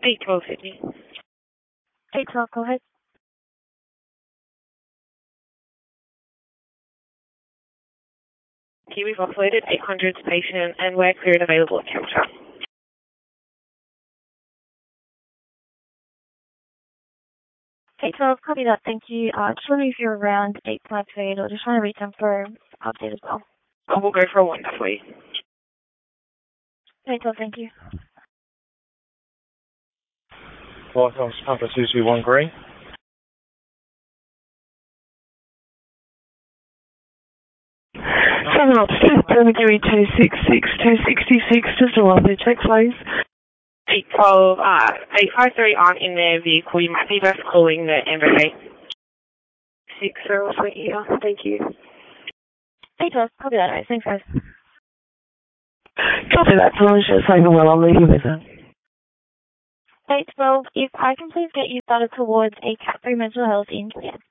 812 Sydney. 812, go ahead. Here we've offloaded 800 patient and we're clear and available at temperature. 812, copy that, thank you. Just wondering if you're around 858 or just trying to reconfirm update as well. I will go for a wonder for you. 812, thank you. Lighthouse Papa Susie 1 Green. Seven up, Permagui 266, 266, just a welfare check, please. 812, 853 aren't in their vehicle. You might be best calling the MVA. 60 here, thank you. 812, copy that, right, thanks guys. Copy that, delicious, well, I'll leave you with it. 812, if I can please get you started towards a Cat 3 mental health in Clear.